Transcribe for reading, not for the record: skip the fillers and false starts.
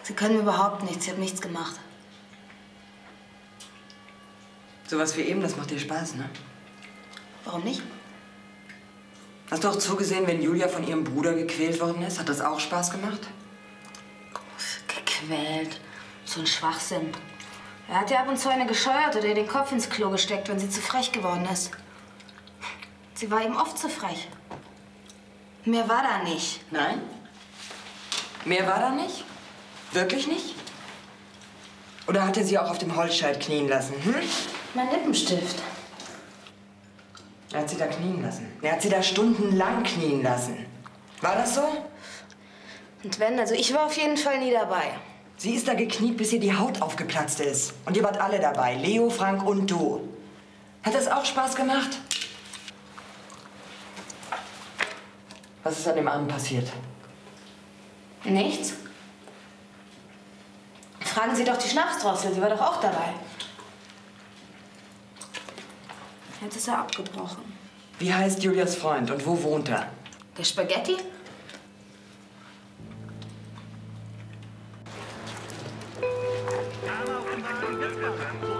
Sie können überhaupt nichts. Ich habe nichts gemacht. Sowas wie eben, das macht dir Spaß, ne? Warum nicht? Hast du auch zugesehen, wenn Julia von ihrem Bruder gequält worden ist? Hat das auch Spaß gemacht? Gequält. So ein Schwachsinn. Er hat ja ab und zu eine gescheuert oder ihr den Kopf ins Klo gesteckt, wenn sie zu frech geworden ist. Sie war ihm oft zu frech. Mehr war da nicht. Nein? Mehr war da nicht? Wirklich nicht? Oder hat er sie auch auf dem Holzscheit knien lassen, hm? Mein Lippenstift. Er hat sie da knien lassen. Er hat sie da stundenlang knien lassen. War das so? Und wenn, also ich war auf jeden Fall nie dabei. Sie ist da gekniet, bis ihr die Haut aufgeplatzt ist. Und ihr wart alle dabei. Leo, Frank und du. Hat das auch Spaß gemacht? Was ist an dem Abend passiert? Nichts. Fragen Sie doch die Schnapsdrossel, sie war doch auch dabei. Jetzt ist er abgebrochen. Wie heißt Julias Freund und wo wohnt er? Der Spaghetti? Einmal auf den Wagen,